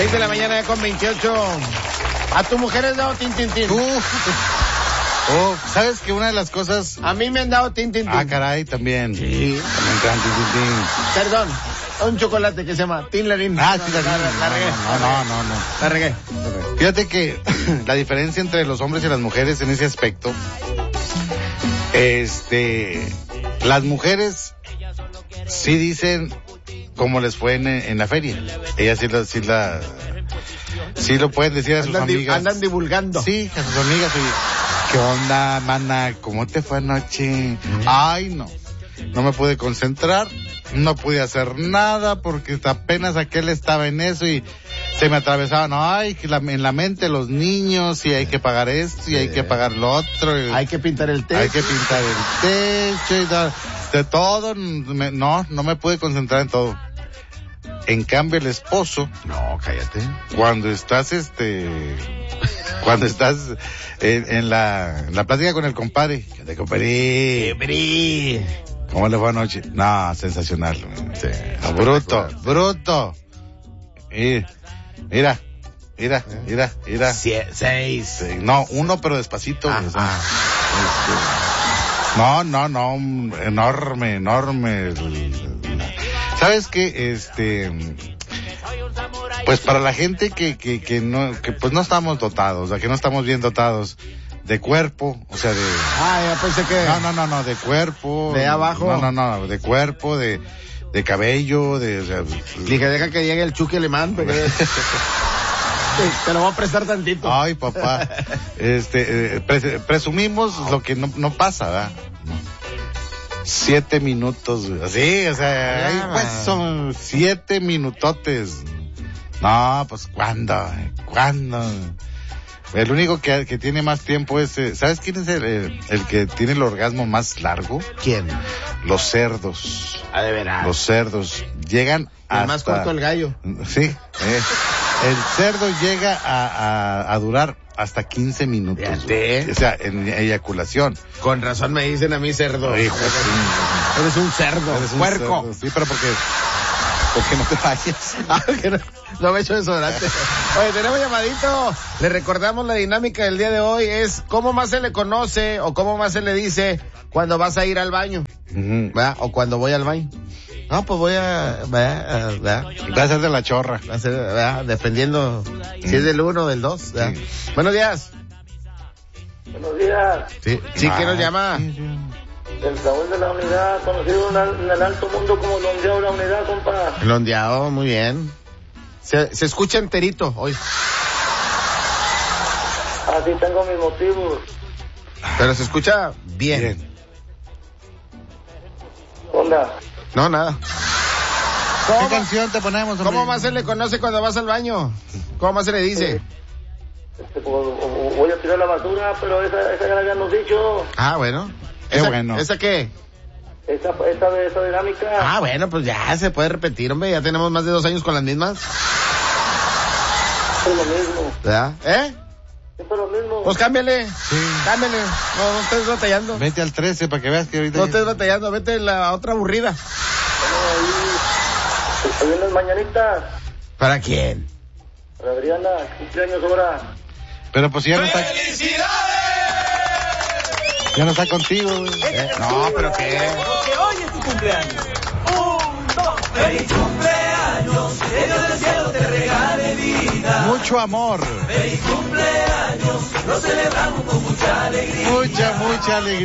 6 de la mañana con 28. A tu mujer has dado tin. ¿Sabes que una de las cosas... A mí me han dado tin. Ah, caray, también. Sí. También te dan tin. Perdón, un chocolate que se llama Tinlerín. Ah, sí, la regué. No. La regué. Fíjate que la diferencia entre los hombres y las mujeres en ese aspecto, las mujeres sí dicen cómo les fue en la feria. Ellas sí lo pueden decir a sus amigas. Andan divulgando. Sí, a sus amigas. ¿Qué onda, mana? ¿Cómo te fue anoche? Ay, no me pude concentrar, no pude hacer nada porque apenas aquel estaba en eso y se me atravesaban, en la mente los niños y hay que pagar esto y hay que pagar lo otro. Hay que pintar el techo. Hay que pintar el techo y tal. De todo, no me pude concentrar en todo. En cambio el esposo, No, cállate. cuando estás en la plática con el compadre, de compadre, ¿cómo le fue anoche? No, sensacional. Sí, Bruto. Mira. 6. Sí, no, uno pero despacito. No, enorme. ¿Sabes qué? Pues para la gente que pues no estamos dotados, o sea, que no estamos bien dotados de cuerpo, o sea, Ya pensé que... No, de cuerpo. ¿De abajo? No, de cuerpo, de cabello, o sea... Dije, deja que llegue el Chucky Alemán, porque... Te lo voy a prestar tantito. Ay, papá. Presumimos lo que no pasa, ¿verdad? 7 minutos, así, o sea, ahí pues son 7 minutotes. No, pues, ¿cuándo? El único que tiene más tiempo es, ¿sabes quién es el que tiene el orgasmo más largo? ¿Quién? Los cerdos. De veras. Los cerdos llegan hasta... El más corto el gallo. Sí, el cerdo llega a durar hasta 15 minutos. Fíjate. O sea, en eyaculación. Con razón me dicen a mí cerdo. Hijo, Eres un cerdo, eres un puerco. cerdo. Sí, pero porque no te vayas. No me echo desodorante. Oye, tenemos llamadito. Le recordamos la dinámica del día de hoy. Es cómo más se le conoce o cómo más se le dice cuando vas a ir al baño. ¿Verdad? O cuando voy al baño. No, pues voy a... ¿verdad? Va a ser de la chorra. Va a ser, ¿verdad? Dependiendo si es del 1 o del 2. Sí. Buenos días. Buenos días. Sí, ¿quién nos llama? El Saúl de la Unidad, conocido en el alto mundo como el ondeado de la Unidad, compa. El ondeado, muy bien. Se escucha enterito hoy. Así tengo mis motivos. Pero se escucha bien. Onda. No, nada. ¿Qué canción te ponemos, hombre? ¿Cómo más se le conoce cuando vas al baño? ¿Cómo más se le dice? Voy a tirar la basura, pero esa ya la habíamos dicho. Bueno. Qué bueno. ¿Esa qué? Esa dinámica. Bueno, pues ya se puede repetir, hombre. Ya tenemos más de 2 años con las mismas. Es lo mismo. ¿Verdad? Es lo mismo. Pues cámbiale. Sí. Cámbiale. No estés batallando. Vete al 13 para que veas que ahorita... No estés batallando. Vete en la otra aburrida. Ahí en las mañanitas. ¿Para quién? Para Adriana, cumpleaños ahora. Pero pues ya no está... Ya no está contigo, güey. No, pero ¿qué? Porque hoy es tu cumpleaños. 1, 2, feliz cumpleaños. Que Dios del cielo te regale vida. Mucho amor. Feliz cumpleaños. Lo celebramos con mucha alegría. Mucha alegría.